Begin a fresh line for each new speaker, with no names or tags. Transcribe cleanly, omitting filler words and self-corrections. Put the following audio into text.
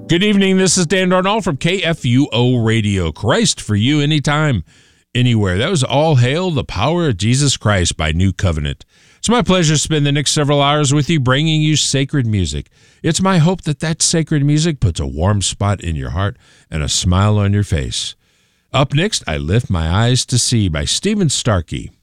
Good evening. This is Dan Darnall from KFUO Radio. Christ for you anytime, anywhere. That was All Hail the Power of Jesus Christ by New Covenant. It's my pleasure to spend the next several hours with you, bringing you sacred music. It's my hope that that sacred music puts a warm spot in your heart and a smile on your face. Up next, I Lift My Eyes to See by Stephen Starkey.